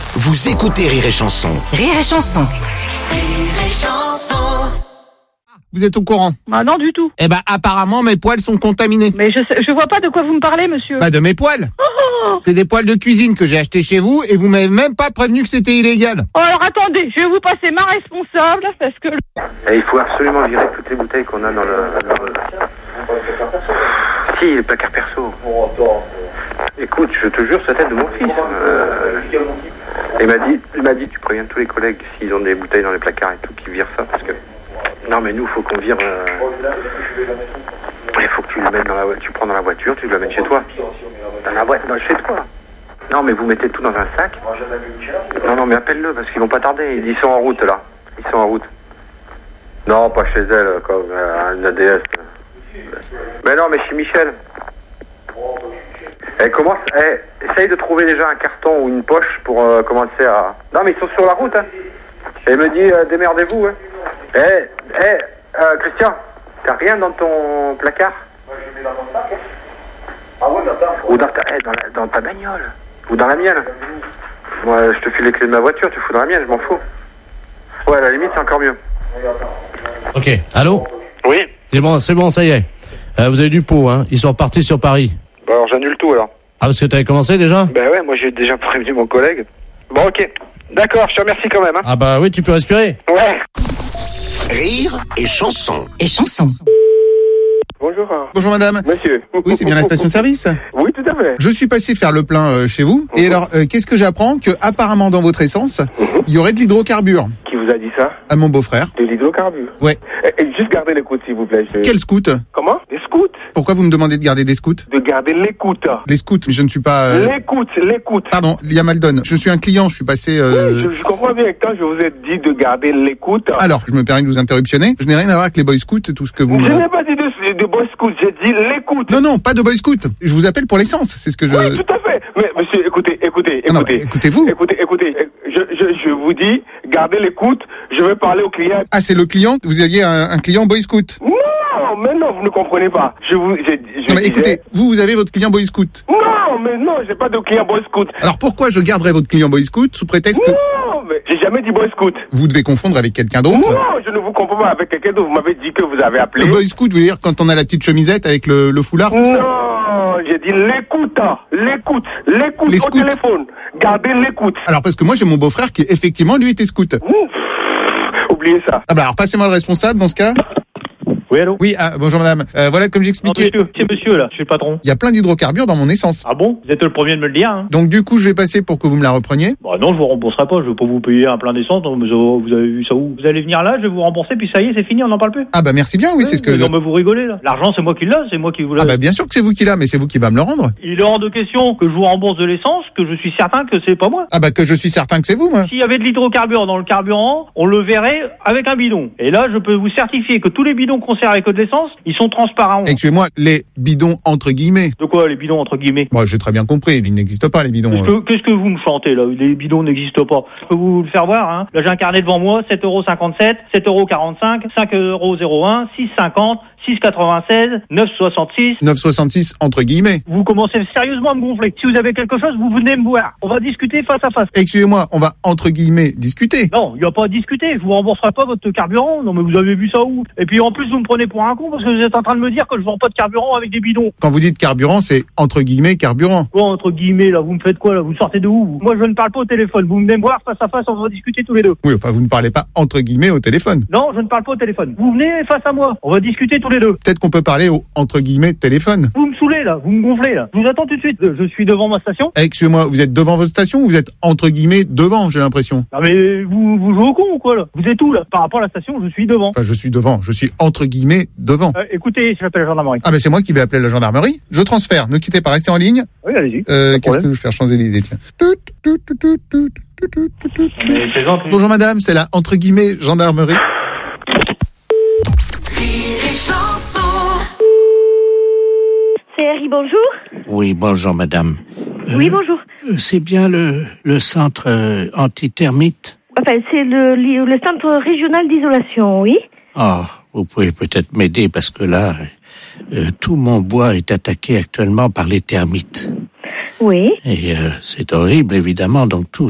Vous écoutez Rire et Chanson. Rire et Chanson. Rire et Chanson. Vous êtes au courant? Ah non, du tout. Eh ben, apparemment, mes poils sont contaminés. Mais je vois pas de quoi vous me parlez, monsieur. Bah, de mes poils. Oh, C'est des poils de cuisine que j'ai achetés chez vous et vous m'avez même pas prévenu que c'était illégal. oh, alors attendez, je vais vous passer ma responsable parce que... Et il faut absolument virer toutes les bouteilles qu'on a dans le... Si, les placards perso. Écoute, je te jure, c'est la tête de mon fils. Il m'a dit, tu préviens tous les collègues s'ils ont des bouteilles dans les placards et tout, qu'ils virent ça, parce que... Non, mais nous, faut qu'on vire... Il faut que tu le mettes dans la voiture, tu prends dans la voiture, tu le mets chez toi. Dans la boîte, chez toi. Non, mais vous mettez tout dans un sac. Non, mais appelle-le, parce qu'ils vont pas tarder. Ils sont en route, là. Ils sont en route. Non, pas chez elle, comme une ADS. Mais non, mais chez Michel. Essaye de trouver déjà un carton ou une poche pour commencer à... Non, mais ils sont sur la route, hein. Et il me dit, démerdez-vous, hein. Christian, t'as rien dans ton placard? Moi, je mets dans mon sac, hein. Ah ouais, ou dans ta bagnole. Ou dans la mienne. Moi, je te file les clés de ma voiture, tu fous dans la mienne, je m'en fous. Ouais, à la limite, c'est encore mieux. Ok, allô? Oui. C'est bon, ça y est. Vous avez du pot, hein. Ils sont repartis sur Paris. Bon, alors j'annule tout, alors. Ah, parce que t'avais commencé déjà? Ben ouais, moi j'ai déjà prévenu mon collègue. Bon, ok. D'accord, je te remercie quand même, hein. Ah bah oui, tu peux respirer. Ouais. Rire et Chanson. Et Chanson. Bonjour. Bonjour madame. Monsieur. Oui, c'est bien la station-service. Oui, tout à fait. Je suis passé faire le plein chez vous. Et alors, qu'est-ce que j'apprends? Que apparemment dans votre essence, il y aurait de l'hydrocarbure. Qui vous a dit ça? À mon beau-frère. De l'hydrocarbure? Ouais. Et juste gardez l'écoute, s'il vous plaît. Quel scout? Comment? Des scouts? Pourquoi vous me demandez de garder des scouts? De garder l'écoute. Les scouts, mais je ne suis pas... L'écoute. Pardon, Liam Aldon. Je suis un client, je suis passé... Oui, je comprends bien. Quand je vous ai dit de garder l'écoute... Alors, je me permets de vous interruptionner. Je n'ai rien à voir avec les Boy Scouts et tout ce que vous... Je n'ai pas dit de Boy Scout, j'ai dit l'écoute. Non, pas de Boy Scout. Je vous appelle pour l'essence, c'est ce que je... Oui, tout à fait. Mais monsieur, écoutez. Non, mais écoutez-vous. Écoutez. Je vous dis, gardez l'écoute. Je vais parler au client. Ah, c'est le client? Vous aviez un client Boy Scout? Non, mais non, vous ne comprenez pas. Non, mais écoutez, vous avez votre client Boy Scout. Non, j'ai pas de client Boy Scout. Alors pourquoi je garderais votre client Boy Scout sous prétexte que... Non, mais j'ai jamais dit Boy Scout. Vous devez confondre avec quelqu'un d'autre. Non, je ne vous comprends pas avec quelqu'un d'autre. Vous m'avez dit que vous avez appelé. Le Boy Scout, vous voulez dire quand on a la petite chemisette avec le foulard, tout ça? Non, j'ai dit l'écoute Les au scouts. téléphone. Gardez l'écoute. Alors parce que moi j'ai mon beau-frère qui effectivement lui était scout. Oubliez ça. Ah bah alors passez-moi le responsable dans ce cas. Oui, allô? Oui, bonjour madame. Voilà, comme j'expliquais, C'est monsieur, là, je suis le patron. il y a plein d'hydrocarbures dans mon essence. Ah bon? Vous êtes le premier de me le dire, hein? Donc du coup, je vais passer pour que vous me la repreniez. Bah non, je vous rembourserai pas, je vais pas vous payer un plein d'essence, donc vous avez vu ça où? Vous allez venir là, je vais vous rembourser, puis ça y est, c'est fini, on n'en parle plus. Ah bah merci bien, oui, c'est ce que... Non, mais vous rigolez, là. L'argent, c'est moi qui l'ai, c'est moi qui vous l'ai. Ah bah bien sûr que c'est vous qui l'a, mais c'est vous qui va me le rendre. Il est hors de question que je vous rembourse de l'essence, que je suis certain que c'est pas moi. Ah bah que je suis certain que c'est vous, moi. S'il y avait de l'hydrocarbure dans le carburant, on le verrait avec un bidon. Et là, je peux vous certifier que tous les bidons qu'on sert avec de l'essence, ils sont transparents. Excusez-moi, les bidons entre guillemets. De quoi, les bidons entre guillemets? Bon, j'ai très bien compris, ils n'existent pas les bidons. Qu'est-ce que vous me chantez là? Les bidons n'existent pas. Je peux vous le faire voir, hein. Là j'ai un carnet devant moi, 7,57€, 7,45€, 5,01€, 6,50€, 6,96, 9,66. 9,66 entre guillemets. Vous commencez sérieusement à me gonfler. Si vous avez quelque chose, vous venez me voir. On va discuter face à face. Excusez-moi, on va entre guillemets discuter. Non, il n'y a pas à discuter. Je vous rembourserai pas votre carburant. Non mais vous avez vu ça où? Et puis en plus vous me prenez pour un con parce que vous êtes en train de me dire que je vends pas de carburant avec des bidons. Quand vous dites carburant, c'est entre guillemets carburant. Quoi entre guillemets là? Vous me faites quoi là? Vous sortez de où vous? Moi je ne parle pas au téléphone. Vous venez me voir face à face, on va discuter tous les deux. Oui, enfin vous ne parlez pas entre guillemets au téléphone. Non, je ne parle pas au téléphone. Vous venez face à moi. On va discuter tous les deux. Peut-être qu'on peut parler au entre guillemets téléphone. Vous me saoulez là, vous me gonflez là. Je vous attends tout de suite. Je suis devant ma station. Excusez-moi, vous êtes devant votre station ou vous êtes entre guillemets devant, j'ai l'impression? Non mais vous jouez au con ou quoi là? Vous êtes où là? Par rapport à la station, je suis devant. Enfin, je suis devant, je suis entre guillemets devant. Écoutez, j'appelle la gendarmerie. Ah ben c'est moi qui vais appeler la gendarmerie. Je transfère, ne quittez pas, restez en ligne. Oui, allez-y. Qu'est-ce que je vais faire Champs-Élysées, tiens. C'est gentil. Bonjour madame, c'est la entre guillemets gendarmerie. Rire et Chanson. C'est Harry, bonjour. Oui, bonjour madame. Oui, bonjour. C'est bien le centre antitermite? Enfin, c'est le centre régional d'isolation, oui. Oh, vous pouvez peut-être m'aider parce que là, tout mon bois est attaqué actuellement par les termites. Oui. Et c'est horrible, évidemment, donc tout